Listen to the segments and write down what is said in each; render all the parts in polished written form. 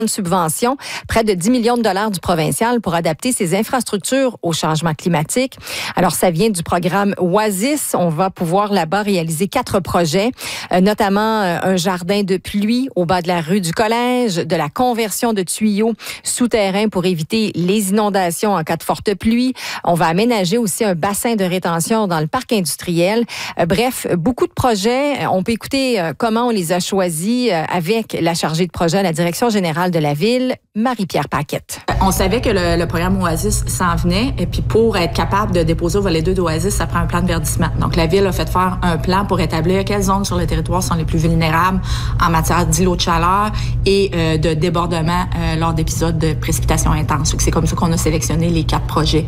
de subvention, près de 10 millions de dollars du provincial pour adapter ses infrastructures au changement climatique. Alors, ça vient du programme Oasis. On va pouvoir là-bas réaliser 4 projets, notamment un jardin de pluie au bas de la rue du collège, de la conversion de tuyaux souterrains pour éviter les inondations en cas de forte pluie. On va aménager aussi un bassin de rétention dans le parc industriel. Bref, beaucoup de projets. On peut écouter comment on les a choisis avec la chargée de projet à la direction générale de la ville, Marie-Pierre Paquette. On savait que le programme Oasis s'en venait et puis pour être capable de déposer au volet 2 d'Oasis, ça prend un plan de verdissement. Donc la ville a fait faire un plan pour établir quelles zones sur le territoire sont les plus vulnérables en matière d'îlots de chaleur et de débordement lors d'épisodes de précipitations intenses. C'est comme ça qu'on a sélectionné les 4 projets.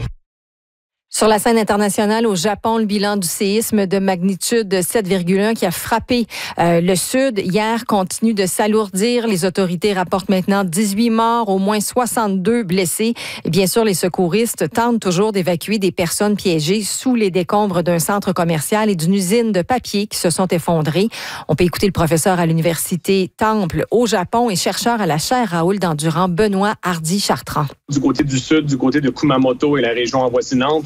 Sur la scène internationale, au Japon, le bilan du séisme de magnitude 7,1 qui a frappé le sud hier continue de s'alourdir. Les autorités rapportent maintenant 18 morts, au moins 62 blessés. Et bien sûr, les secouristes tentent toujours d'évacuer des personnes piégées sous les décombres d'un centre commercial et d'une usine de papier qui se sont effondrées. On peut écouter le professeur à l'université Temple au Japon et chercheur à la chaire Raoul d'Endurant, Benoît Hardy-Chartrand. Du côté du sud, du côté de Kumamoto et la région avoisinante,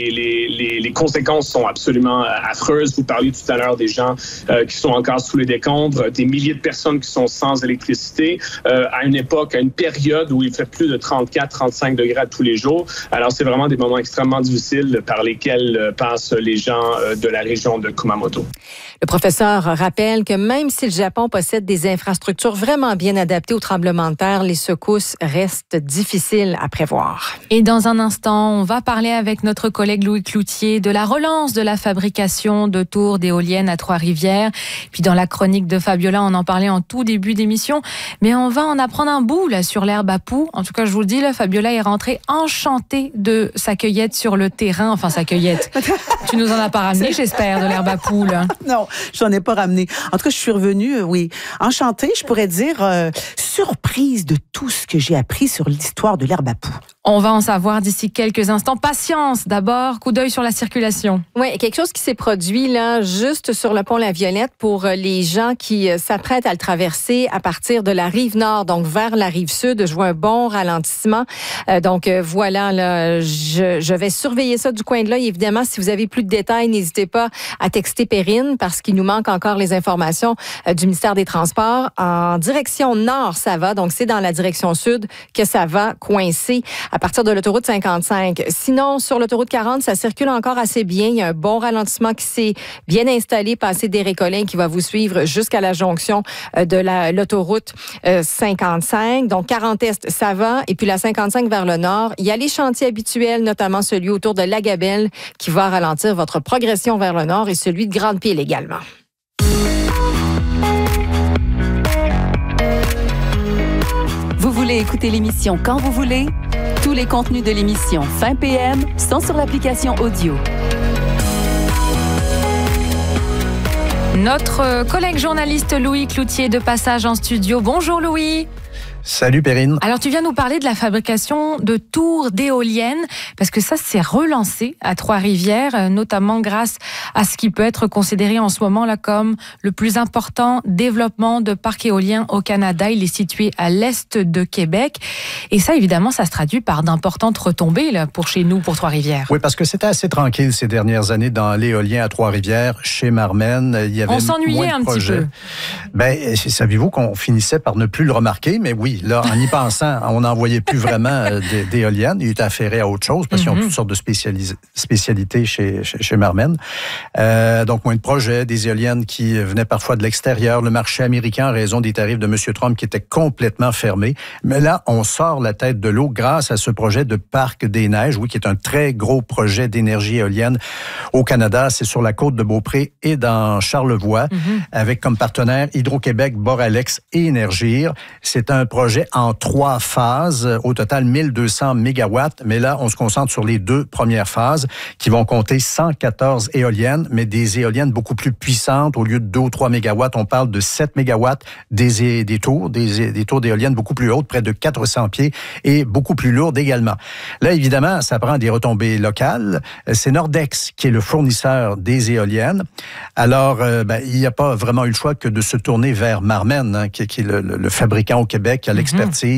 les conséquences sont absolument affreuses. Vous parliez tout à l'heure des gens qui sont encore sous les décombres, des milliers de personnes qui sont sans électricité, à une époque, à une période où il fait plus de 34-35 degrés tous les jours. Alors, c'est vraiment des moments extrêmement difficiles par lesquels passent les gens de la région de Kumamoto. Le professeur rappelle que même si le Japon possède des infrastructures vraiment bien adaptées aux tremblements de terre, les secousses restent difficiles à prévoir. Et dans un instant, on va parler avec notre collègue Louis Cloutier de la relance de la fabrication de tours d'éoliennes à Trois-Rivières. Puis dans la chronique de Fabiola, on en parlait en tout début d'émission, mais on va en apprendre un bout là sur l'herbe à poux. En tout cas, je vous le dis, là, Fabiola est rentrée enchantée de sa cueillette sur le terrain. Enfin, sa cueillette. Tu nous en as pas ramené, j'espère, de l'herbe à poux, là. Non, j'en ai pas ramené. En tout cas, je suis revenue, oui, enchantée, je pourrais dire, surprise de tout ce que j'ai appris sur l'histoire de l'herbe à poux. On va en savoir d'ici quelques instants. Patience, d'abord, coup d'œil sur la circulation. Oui, quelque chose qui s'est produit là, juste sur le pont La Violette pour les gens qui s'apprêtent à le traverser à partir de la rive nord, donc vers la rive sud. Je vois un bon ralentissement. Voilà, là, je vais surveiller ça du coin de l'œil. Évidemment, si vous avez plus de détails, n'hésitez pas à texter Perrine parce qu'il nous manque encore les informations du ministère des Transports. En direction nord, ça va. Donc, c'est dans la direction sud que ça va coincer à partir de l'autoroute 55. Sinon, sur l'autoroute 40, ça circule encore assez bien. Il y a un bon ralentissement qui s'est bien installé, passé des Récollets qui va vous suivre jusqu'à la jonction de l'autoroute 55. Donc, 40 Est, ça va. Et puis, la 55 vers le nord, il y a les chantiers habituels, notamment celui autour de Lagabelle qui va ralentir votre progression vers le nord et celui de Grande-Pile également. Vous voulez écouter l'émission quand vous voulez? Tous les contenus de l'émission Fin PM sont sur l'application audio. Notre collègue journaliste Louis Cloutier de passage en studio. Bonjour Louis. Salut Perrine. Alors tu viens nous parler de la fabrication de tours d'éoliennes parce que ça s'est relancé à Trois-Rivières, notamment grâce à ce qui peut être considéré en ce moment là comme le plus important développement de parcs éoliens au Canada. Il est situé à l'est de Québec et ça évidemment ça se traduit par d'importantes retombées là pour chez nous, pour Trois-Rivières. Oui, parce que c'était assez tranquille ces dernières années dans l'éolien à Trois-Rivières, chez Marmen. Il y avait on s'ennuyait moins de un projets. petit peu. Ben, savez-vous qu'on finissait par ne plus le remarquer, mais oui, là, en y pensant, on n'en voyait plus vraiment d'éoliennes. Il était affairé à autre chose parce qu'ils ont toutes sortes de spécialités chez Marmen. Donc, moins de projets, des éoliennes qui venaient parfois de l'extérieur. Le marché américain, en raison des tarifs de M. Trump, qui était complètement fermé. Mais là, on sort la tête de l'eau grâce à ce projet de Parc des Neiges, oui, qui est un très gros projet d'énergie éolienne au Canada. C'est sur la côte de Beaupré et dans Charlevoix, avec comme partenaires Hydro-Québec, Boralex et Énergir. C'est un projet en 3 phases, au total 1200 mégawatts. Mais là, on se concentre sur les 2 premières phases qui vont compter 114 éoliennes, mais des éoliennes beaucoup plus puissantes. Au lieu de 2 ou 3 mégawatts, on parle de 7 mégawatts, des tours d'éoliennes beaucoup plus hautes, près de 400 pieds et beaucoup plus lourdes également. Là, évidemment, ça prend des retombées locales. C'est Nordex qui est le fournisseur des éoliennes. Alors, il n'y a pas vraiment eu le choix que de se tourner vers Marmen, qui est le fabricant au Québec, qui a l'expertise.